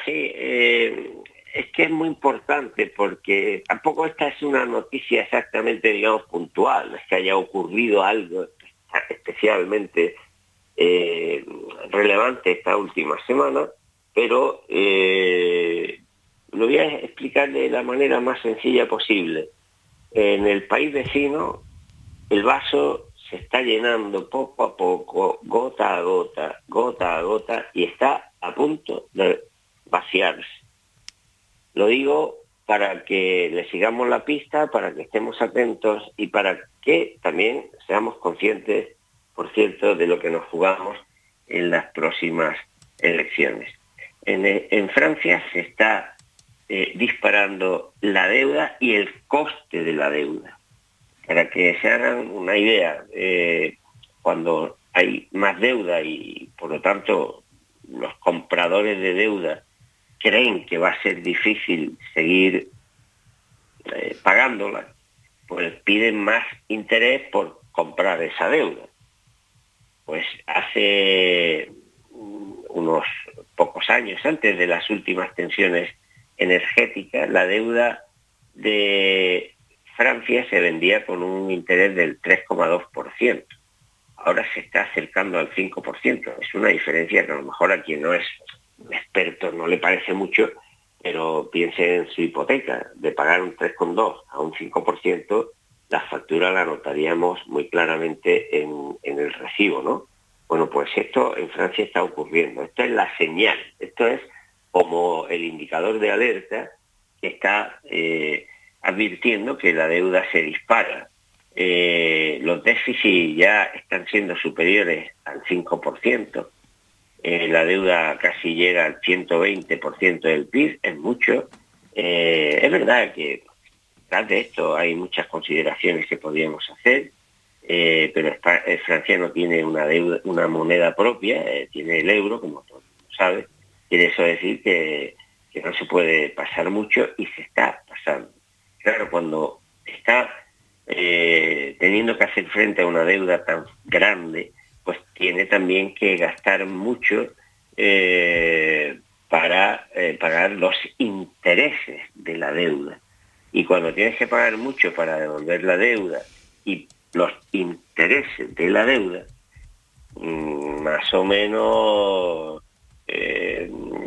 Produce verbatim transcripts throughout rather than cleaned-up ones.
Sí, eh, es que es muy importante porque tampoco esta es una noticia exactamente, digamos, puntual, no es que haya ocurrido algo especialmente eh, relevante esta última semana, pero eh, lo voy a explicar de la manera más sencilla posible. En el país vecino, el vaso se está llenando poco a poco, gota a gota, gota a gota, y está a punto de vaciarse. Lo digo para que le sigamos la pista, para que estemos atentos y para que también seamos conscientes, por cierto, de lo que nos jugamos en las próximas elecciones. En, en Francia se está eh, disparando la deuda y el coste de la deuda. Para que se hagan una idea, eh, cuando hay más deuda y por lo tanto los compradores de deuda creen que va a ser difícil seguir eh, pagándola, pues piden más interés por comprar esa deuda. Pues hace unos pocos años, antes de las últimas tensiones energéticas, la deuda de Francia se vendía con un interés del tres coma dos por ciento. Ahora se está acercando al cinco por ciento. Es una diferencia que a lo mejor a quien no es experto no le parece mucho, pero piense en su hipoteca. De pagar un tres coma dos a un cinco por ciento, la factura la notaríamos muy claramente en, en el recibo, ¿no? Bueno, pues esto en Francia está ocurriendo. Esto es la señal. Esto es como el indicador de alerta que está eh, advirtiendo que la deuda se dispara. Eh, los déficits ya están siendo superiores al cinco por ciento. Eh, la deuda casi llega al ciento veinte por ciento del P I B, es mucho. Eh, es verdad que detrás de esto hay muchas consideraciones que podríamos hacer, eh, pero el Francia no tiene una deuda, una moneda propia, eh, tiene el euro, como todo el mundo sabe. Quiere eso decir que, que no se puede pasar mucho y se está pasando. Claro, cuando está eh, teniendo que hacer frente a una deuda tan grande, pues tiene también que gastar mucho eh, para eh, pagar los intereses de la deuda. Y cuando tienes que pagar mucho para devolver la deuda y los intereses de la deuda, mmm, más o menos, eh,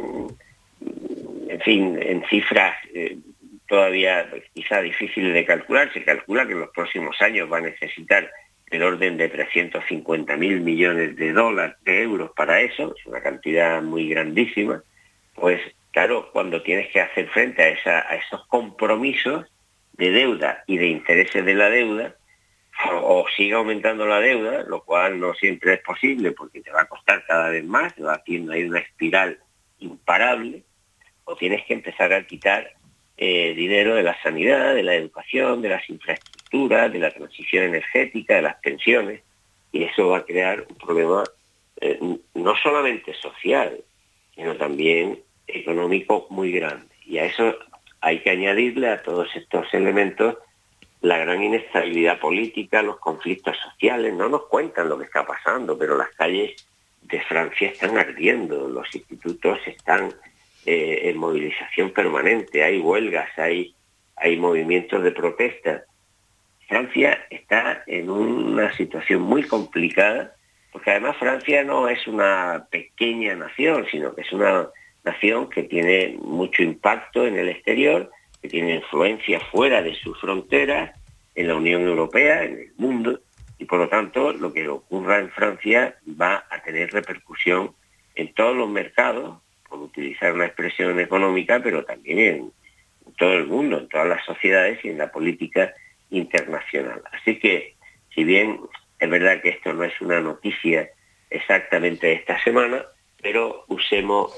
en fin, en cifras eh, todavía quizá difíciles de calcular, se calcula que en los próximos años va a necesitar el orden de trescientos cincuenta mil millones de dólares, de euros para eso, es una cantidad muy grandísima. Pues claro, cuando tienes que hacer frente a, esa, a esos compromisos de deuda y de intereses de la deuda, o, o sigue aumentando la deuda, lo cual no siempre es posible porque te va a costar cada vez más, te va haciendo ahí una espiral imparable, o tienes que empezar a quitar eh, dinero de la sanidad, de la educación, de las infraestructuras, de la transición energética, de las pensiones, y eso va a crear un problema eh, no solamente social, sino también económico muy grande. Y a eso hay que añadirle, a todos estos elementos, la gran inestabilidad política, los conflictos sociales. No nos cuentan lo que está pasando, pero las calles de Francia están ardiendo, los institutos están eh, en movilización permanente, hay huelgas, hay, hay movimientos de protesta. Francia está en una situación muy complicada, porque además Francia no es una pequeña nación, sino que es una nación que tiene mucho impacto en el exterior, que tiene influencia fuera de sus fronteras, en la Unión Europea, en el mundo, y por lo tanto lo que ocurra en Francia va a tener repercusión en todos los mercados, por utilizar una expresión económica, pero también en, en todo el mundo, en todas las sociedades y en la política internacional. Así que, si bien es verdad que esto no es una noticia exactamente de esta semana, pero usemos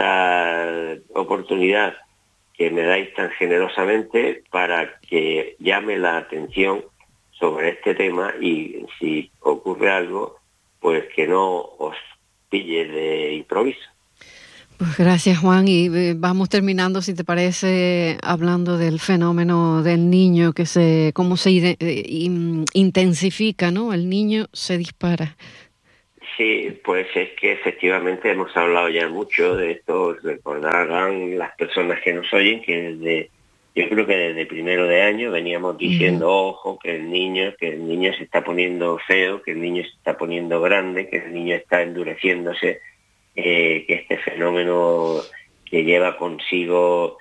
esta oportunidad que me dais tan generosamente para que llame la atención sobre este tema y si ocurre algo, pues que no os pille de improviso. Pues gracias, Juan, y eh, vamos terminando, si te parece, hablando del fenómeno del niño, que se cómo se ide- eh, in- intensifica, ¿no? El niño se dispara. Sí, pues es que efectivamente hemos hablado ya mucho de esto. Recordarán las personas que nos oyen que desde, yo creo que desde primero de año veníamos diciendo, uh-huh. ojo, que el niño, que el niño se está poniendo feo, que el niño se está poniendo grande, que el niño está endureciéndose, eh, que este fenómeno que lleva consigo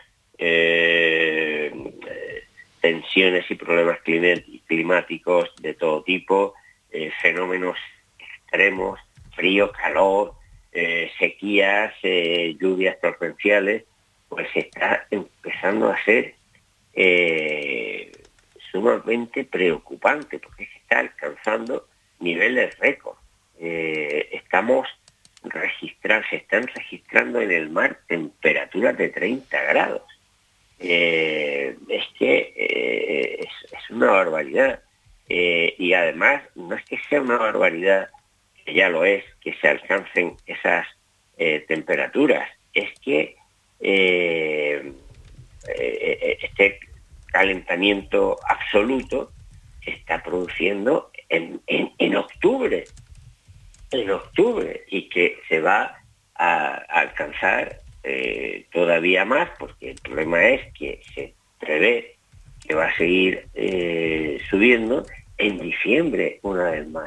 eh, tensiones y problemas climáticos de todo tipo, eh, fenómenos extremos, frío, calor, eh, sequías, eh, lluvias torrenciales, pues está empezando a ser eh, sumamente preocupante, porque se está alcanzando niveles récord. Eh, estamos registrando, se están registrando en el mar temperaturas de treinta grados. Eh, es que eh, es, es una barbaridad. Eh, y además, no es que sea una barbaridad, que ya lo es, que se alcancen esas eh, temperaturas, es que eh, eh, este calentamiento absoluto se está produciendo en, en, en octubre, en octubre, y que se va a, a alcanzar eh, todavía más, porque el problema es que se prevé que va a seguir eh, subiendo en diciembre una vez más.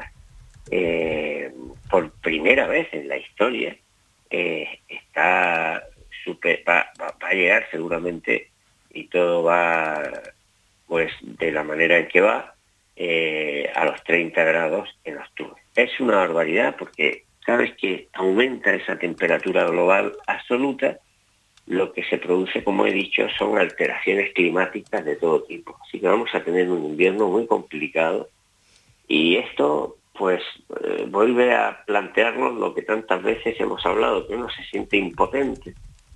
Eh, por primera vez en la historia eh, está super, va, va, va a llegar seguramente, y todo va pues de la manera en que va, eh, a los treinta grados en octubre. Es una barbaridad, porque cada vez que aumenta esa temperatura global absoluta, lo que se produce, como he dicho, son alteraciones climáticas de todo tipo. Así que vamos a tener un invierno muy complicado, y esto pues eh, vuelve a plantearnos lo que tantas veces hemos hablado, que uno se siente impotente,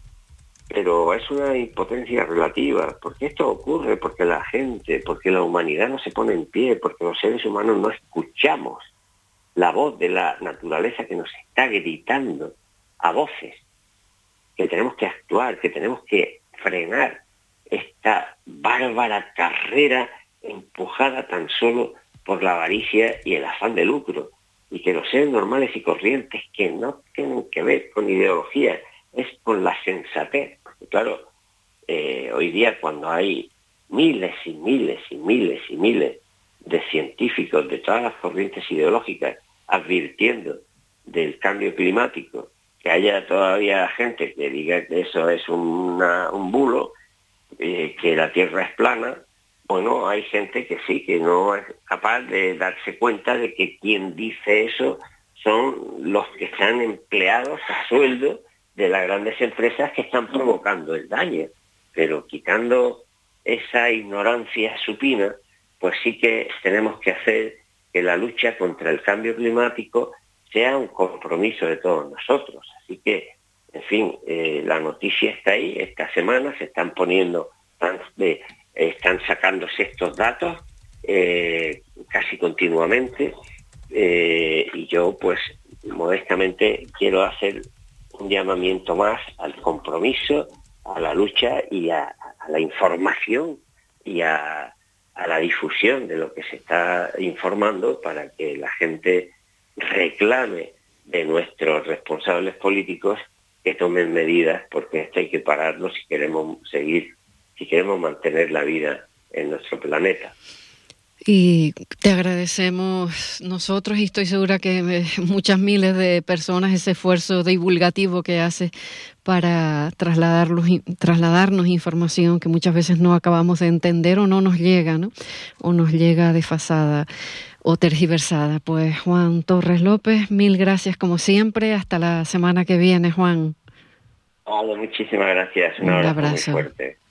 pero es una impotencia relativa, porque esto ocurre porque la gente, porque la humanidad no se pone en pie, porque los seres humanos no escuchamos la voz de la naturaleza que nos está gritando a voces, que tenemos que actuar, que tenemos que frenar esta bárbara carrera empujada tan solo por la avaricia y el afán de lucro, y que los seres normales y corrientes, que no tienen que ver con ideología, es con la sensatez. Porque claro, eh, hoy día, cuando hay miles y miles y miles y miles de científicos de todas las corrientes ideológicas advirtiendo del cambio climático, que haya todavía gente que diga que eso es una, un bulo, eh, que la Tierra es plana. Bueno, hay gente que sí, que no es capaz de darse cuenta de que quien dice eso son los que están empleados a sueldo de las grandes empresas que están provocando el daño. Pero quitando esa ignorancia supina, pues sí que tenemos que hacer que la lucha contra el cambio climático sea un compromiso de todos nosotros. Así que, en fin, eh, la noticia está ahí. Esta semana se están poniendo, de, están sacándose estos datos eh, casi continuamente, eh, y yo, pues, modestamente quiero hacer un llamamiento más al compromiso, a la lucha y a, a la información y a, a la difusión de lo que se está informando, para que la gente reclame de nuestros responsables políticos que tomen medidas, porque esto hay que pararlo si queremos seguir, si queremos mantener la vida en nuestro planeta. Y te agradecemos nosotros, y estoy segura que muchas miles de personas, ese esfuerzo divulgativo que haces para trasladarlos, trasladarnos información que muchas veces no acabamos de entender o no nos llega, ¿no? O nos llega desfasada o tergiversada. Pues Juan Torres López, mil gracias como siempre. Hasta la semana que viene, Juan. Vale, muchísimas gracias. Un, Un abrazo, abrazo muy fuerte.